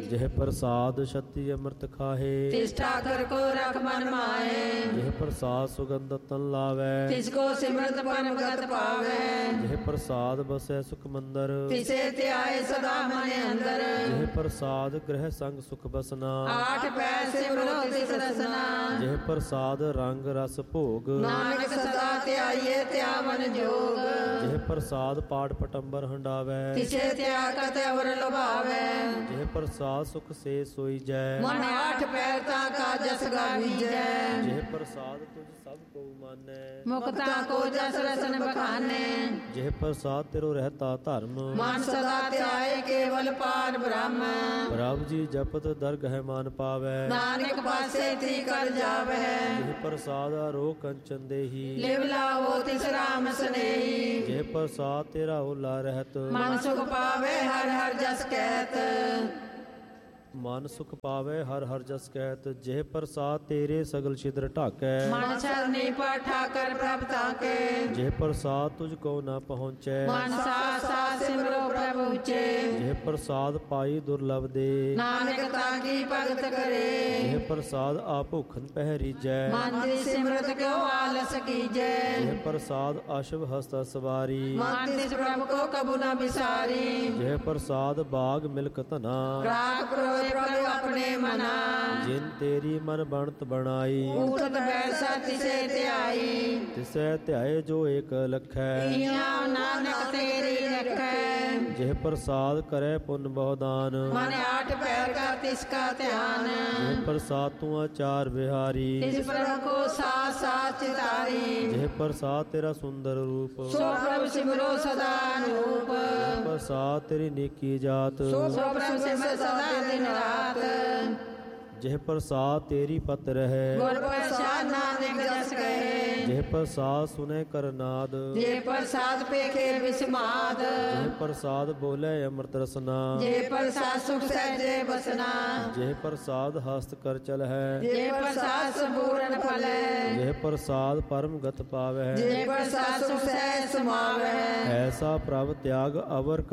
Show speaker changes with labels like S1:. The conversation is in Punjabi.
S1: ਜਿਹ ਪ੍ਰਸਾਦ ਛਤੀ ਅੰਮ੍ਰਿਤ ਖਾਹੇ
S2: ਤਿਸ ਠਾਕਰ ਕੋ ਰਖ ਮਨ ਮਾਹੇ
S1: ਜਿਹ ਪ੍ਰਸਾਦ ਸੁਗੰਧ ਤਨ ਲਾਵੈ
S2: ਤਿਸ ਕੋ ਸਿਮਰਤ ਪਰਮ ਗਤ ਪਾਵੈ
S1: ਜਿਹ ਪ੍ਰਸਾਦ ਬਸੈ ਸੁਖ ਮੰਦਰ
S2: ਤਿਸੇ ਧਿਆਏ ਸਦਾ ਮਨ ਅੰਦਰ
S1: ਜਿਹ ਪ੍ਰਸਾਦ ਗ੍ਰਹਿ ਸੰਗ ਸੁਖ ਬਸਨਾ
S2: ਆਠ ਪੈ ਸਿਮਰੋ ਤਿਸ ਰਸਨਾ
S1: ਜਿਹ ਪ੍ਰਸਾਦ ਰੰਗ ਰਸ ਭੋਗ
S2: ਨਾਨਕ ਸਦਾ ਧਿਆਈਏ ਧਿਆਵਨ ਜੋਗ
S1: ਜਿਹ ਪ੍ਰਸਾਦ ਪਾੜ ਪਟੰਬਰ ਹੰਡਾਵੈ
S2: ਤਿਸੇ ਧਿਆ ਕਤ ਅਵਰ ਲੁਭਾਵੈ
S1: ਜਿਹ ਪ੍ਰਸਾਦ ਸੁਖ ਸੇ ਸੋਈ ਜੈ
S2: ਮਨ ਆਠ ਪੈਰ ਤਾਂ ਕਾ ਜਸ ਗਾਵੀਜੈ
S1: ਜਿਹ ਪ੍ਰਸਾਦ ਤੁਝ ਸਭ ਕੋ ਮਾਨੈ
S2: ਮੁਕਤਾ ਕੋ ਜਸ ਰਸਨ ਬਖਾਨੇ
S1: ਜਿਹ ਪ੍ਰਸਾਦ ਤੇਰੋ ਰਹਿਤਾ ਧਰਮ
S2: ਮਨ ਸਦਾ ਧਿਆਏ ਕੇਵਲ ਪਾਰ ਬ੍ਰਹਮ
S1: ਪ੍ਰਭ ਜੀ ਜਪਤ ਦਰਗਹਿ ਮਾਨ ਪਾਵੈ
S2: ਨਾਨਕ ਪਾਸੇ ਤੀ ਕਰ ਜਾਵੈ
S1: ਜਿਹ ਪ੍ਰਸਾਦ ਆਰੋ ਕੰਚਨ ਦੇਹੀ
S2: ਲਿਵ ਲਾਵੋ ਤਿਸ ਰਾਮ ਸਨੇਹੀ
S1: ਜਿਹ ਪ੍ਰਸਾਦ ਤੇਰਾ ਓਲਾ ਰਹਿਤ
S2: ਮਨ ਸੁਖ ਪਾਵੇ ਹਰ ਹਰ ਜਸ ਕਹਿਤ
S1: ਮਨ ਸੁਖ ਪਾਵੇ ਹਰ ਹਰ ਜਸ ਕਹਿਤ ਜਿਹ ਪ੍ਰਸਾਦ ਤੇਰੇ ਸਗਲ ਛਿਦਰ ਢਾਕੈ
S2: ਮਨ ਚਰਨੀ ਪਾਠਾ ਕਰ ਪ੍ਰਭ ਤਾਕੇ
S1: ਜਿਹ ਪ੍ਰਸਾਦ ਤੁਝ ਕੋ ਨਾ ਪਹੁੰਚੈ
S2: ਮਨ ਸਾਥ ਸਾਥ ਸਿਮਰੋ ਪ੍ਰਭੂ ਉਚੇ
S1: ਜਿਹ ਪ੍ਰਸਾਦ ਪਾਈ ਦੁਰਲਭ ਦੇ
S2: ਨਾਨਕ ਤਾਂ ਕੀ ਭਗਤ ਕਰੇ
S1: ਜਿਹ ਪ੍ਰਸਾਦ ਆ ਭੁਖਨ ਪਹਿ ਰੀਜੈ
S2: ਮਨ ਦੀ ਸਿਮਰਤ ਕਿਉ ਆਲਸ ਕੀਜੈ
S1: ਜਿਹ ਪ੍ਰਸਾਦ ਅਸ਼ਵ ਹਸਤ ਸਵਾਰੀ
S2: ਮਨ ਤਿਸ ਪ੍ਰਭ ਕੋ ਕਬੂ ਨਾ ਬਿਸਾਰੀ
S1: ਜਿਹ ਪ੍ਰਸਾਦ ਬਾਗ ਮਿਲਕ ਧਨਾ
S2: ਰਾਖ ਪ੍ਰਭ ਆਪਣੇ ਮਨਾ
S1: ਜਿਨ ਤੇਰੀ ਮਨ ਬਣਤ ਬਣਾਈ
S2: ਉਠਤ ਬੈਸਾ ਤਿਸੇ ਧਿਆਈ
S1: ਤਿਸੈ ਧਿਆਏ ਜੋ ਏਕ ਲਖੈ
S2: ਇਹਾਂ ਨਾਨਕ ਤੇਰੀ ਰਖੈ
S1: ਜਿਹ ਪ੍ਰਸਾਦ ਕਰੈ ਪੁੰਨ ਬਹੁ ਦਾਨ
S2: ਮਨ ਆਠ ਪੈਰ ਕਾ ਤਿਸ ਕਾ ਧਿਆਨ
S1: ਜਿਹ ਪ੍ਰਸਾਦ ਤੂੰ ਆਚਾਰ ਵਿਹਾਰੀ
S2: ਤਿਸ ਪ੍ਰਭ ਕੋ ਸਾਥ ਸਾਥ ਚਿਤਾਰੀ
S1: ਜਿਹ ਪ੍ਰਸਾਦ ਤੇਰਾ ਸੁੰਦਰ ਰੂਪ
S2: ਸੋ ਪ੍ਰਭ ਸਿਮਰੋ ਸਦਾ ਅਨੂਪ
S1: ਜਿਹ ਪ੍ਰਸਾਦ ਤੇਰੀ ਨੇਕੀ ਜਾਤ
S2: ਸੋ ਪ੍ਰਭ ਸਿਮਰ ਸਦਾ ਦਿਨ ਰਾਤ
S1: ਜਿਹ ਪ੍ਰਸਾਦ ਤੇਰੀ ਪਤ ਰਹਿ
S2: ਗੁਰ ਪ੍ਰਸਾਦ ਨਾਨਕ ਜਸ ਕਹੇ
S1: ਜਿਹ ਪ੍ਰਸਾਦ ਸੁਨੇ ਕਰਨਾਦ
S2: ਜੇ ਪ੍ਰਸਾਦ ਪੇਖੇ ਵਿਸਮਾਦ
S1: ਜਿਹ ਪ੍ਰਸਾਦ ਬੋਲੇ ਅੰਮ੍ਰਿਤ ਰਸਨਾ
S2: ਜੇ ਪ੍ਰਸਾਦ ਸੁਖ ਸਹਿਜੇ ਬਸਨਾ
S1: ਜਿਹ ਪ੍ਰਸਾਦ ਹਸਤ ਕਰ ਚਲ ਹੈ
S2: ਜੇ ਪ੍ਰਸਾਦ ਸੰਪੂਰਨ ਫਲ ਹੈ
S1: ਜਿਹ ਪ੍ਰਸਾਦ ਪਰਮ ਗਤ ਪਾਵੈ
S2: ਜੇ ਪ੍ਰਸਾਦ ਸੁਖ ਸਹਿਜ ਸਮਾਵੈ
S1: ਐਸਾ ਪ੍ਰਭ ਤਿਆਗ ਅਵਰ